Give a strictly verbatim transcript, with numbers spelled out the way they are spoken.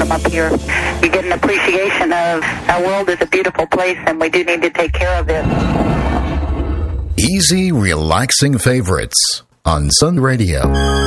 from up here. You get an appreciation of our world is a beautiful place, and we do need to take care of it. Easy, relaxing favorites on Sun Radio.